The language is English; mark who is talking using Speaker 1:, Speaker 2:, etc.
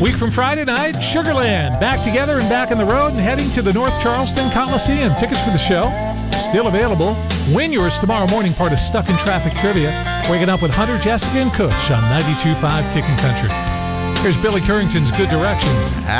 Speaker 1: Week from Friday night, Sugarland. Back together and back on the road and heading to the North Charleston Coliseum. Tickets for the show still available. Win yours tomorrow morning, part of Stuck in Traffic Trivia. Waking up with Hunter, Jessica, and Kutch on 92.5 Kickin' Country. Here's Billy Currington's Good Directions.